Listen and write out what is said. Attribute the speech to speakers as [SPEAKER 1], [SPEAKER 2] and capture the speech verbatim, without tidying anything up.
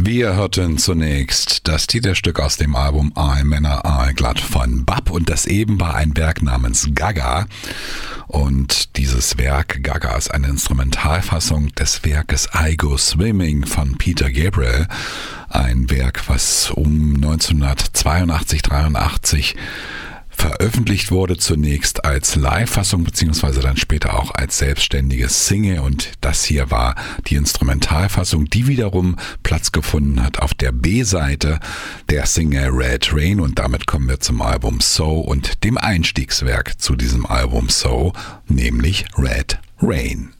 [SPEAKER 1] Wir hörten zunächst das Titelstück aus dem Album I Männer I Glatt von Bab und das eben war ein Werk namens Gaga. Und dieses Werk, Gaga, ist eine Instrumentalfassung des Werkes I Go Swimming von Peter Gabriel. Ein Werk, was um neunzehnhundertzweiundachtzig, dreiundachtzig veröffentlicht wurde, zunächst als Live-Fassung beziehungsweise dann später auch als selbstständiges Single, und das hier war die Instrumentalfassung, die wiederum Platz gefunden hat auf der B-Seite der Single Red Rain, und damit kommen wir zum Album So und dem Einstiegswerk zu diesem Album So, nämlich Red Rain.